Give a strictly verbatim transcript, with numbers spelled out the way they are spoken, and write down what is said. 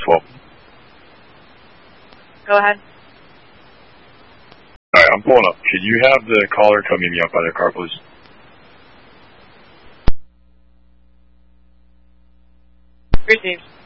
twelve. Go ahead. Alright, I'm pulling up. Could you have the caller come meet me up by their car, please? Received.